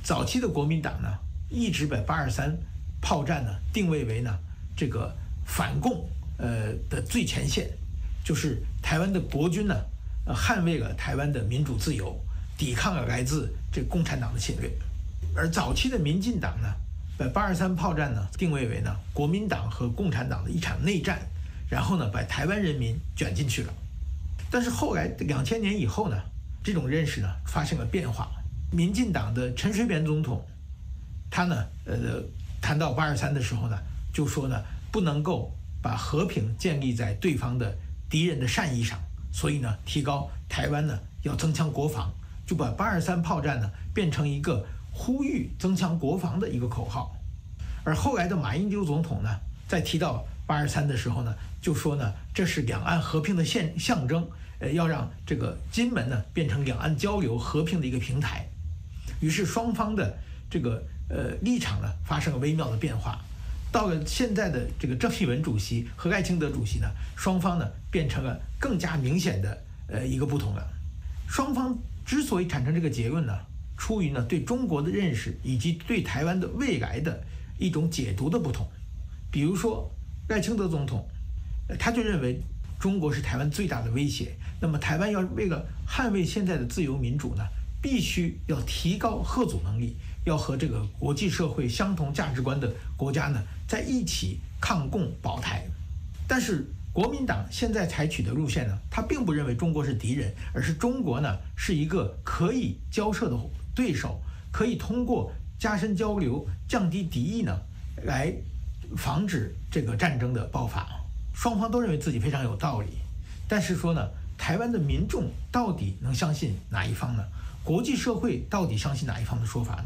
早期的国民党呢，一直把823炮战呢定位为呢这个反共的最前线，就是台湾的国军呢捍卫了台湾的民主自由，抵抗了来自这个共产党的侵略。而早期的民进党呢，把823炮战呢定位为呢国民党和共产党的一场内战，然后呢把台湾人民卷进去了。但是后来2000年以后呢，这种认识呢发生了变化。民进党的陈水扁总统，他呢谈到823的时候呢，就说呢不能够把和平建立在对方的敌人的善意上，所以呢提高台湾呢要增强国防，就把823炮战呢变成一个呼吁增强国防的一个口号。而后来的马英九总统呢，在提到823的时候呢，就说呢这是两岸和平的象征，要让这个金门呢变成两岸交流和平的一个平台。于是双方的这个立场呢发生了微妙的变化。到了现在的这个郑义文主席和赖清德主席呢，双方呢变成了更加明显的一个不同了。双方之所以产生这个结论呢，出于呢对中国的认识以及对台湾的未来的一种解读的不同。比如说赖清德总统，他就认为中国是台湾最大的威胁，那么台湾要为了捍卫现在的自由民主呢，必须要提高嚇阻能力，要和这个国际社会相同价值观的国家呢在一起抗共保台。但是国民党现在采取的路线呢，他并不认为中国是敌人，而是中国呢是一个可以交涉的对手，可以通过加深交流降低敌意呢来防止这个战争的爆发。双方都认为自己非常有道理，但是说呢，台湾的民众到底能相信哪一方呢？国际社会到底相信哪一方的说法呢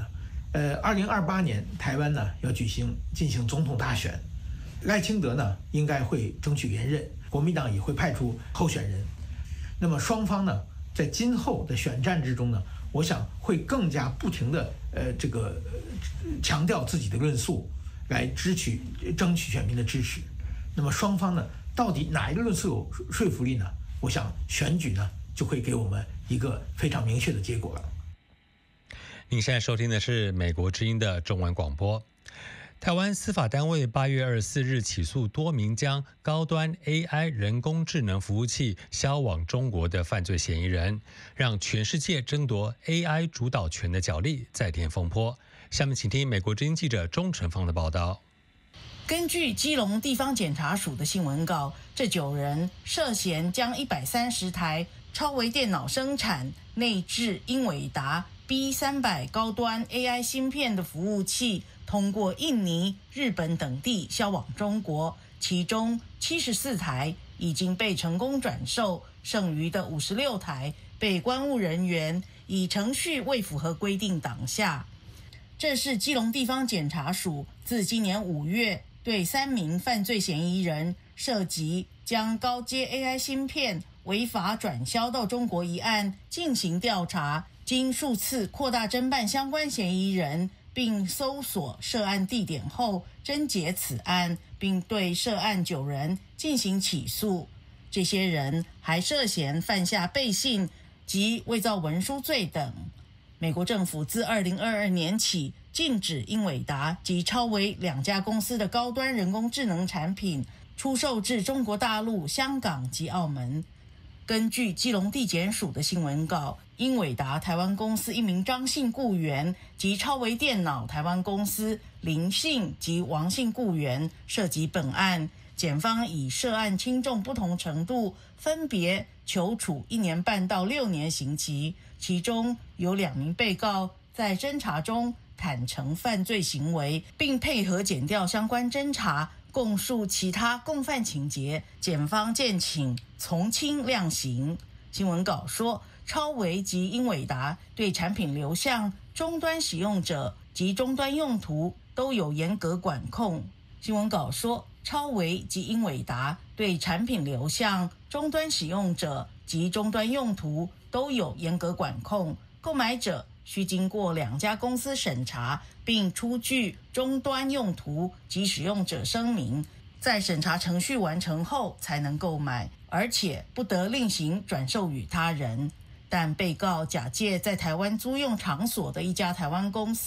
？2028年台湾呢要进行总统大选，赖清德呢应该会争取连任，国民党也会派出候选人。那么双方呢在今后的选战之中呢，我想会更加不停的强调自己的论述，来争取选民的支持。那么双方呢到底哪一个论述有说服力呢？我想选举呢就会给我们一个非常明确的结果了。 您现在收听的是美国之音的中文广播。台湾司法单位8月24日起诉多名将高端 AI 人工智能服务器销往中国的犯罪嫌疑人，让全世界争夺 AI 主导权的角力再添风波。下面请听美国之音记者钟成芳的报道。 根据基隆地方检察署的新闻稿，这9人涉嫌将130台超微电脑生产、内置英伟达 B300 高端 AI 芯片的服务器，通过印尼、日本等地销往中国，其中74台已经被成功转售，剩余的56台被关务人员以程序未符合规定挡下。这是基隆地方检察署自今年5月对3名犯罪嫌疑人涉及将高阶 AI 芯片违法转销到中国一案进行调查，经数次扩大侦办相关嫌疑人，并搜索涉案地点后侦结此案，并对涉案9人进行起诉。这些人还涉嫌犯下背信及伪造文书罪等。美国政府自2022年起禁止英伟达及超微2家公司的高端人工智能产品出售至中国大陆、香港及澳门。根据基隆地检署的新闻稿，英伟达台湾公司一名张姓雇员及超微电脑台湾公司林姓及王姓雇员涉及本案，检方以涉案轻重不同程度，分别求处1年半到6年刑期。其中有2名被告在侦查中坦诚犯罪行为，并配合检调相关侦查，供述其他共犯情节，检方建请从轻量刑。新闻稿说，超微及英伟达对产品流向、终端使用者及终端用途都有严格管控。新闻稿说，超微及英伟达对产品流向、终端使用者及终端用途都有严格管控，购买者需经过2家公司审查，并出具终端用途及使用者声明，在审查程序完成后才能购买，而且不得另行转售予他人。但被告假借在台湾租用场所的一家台湾公司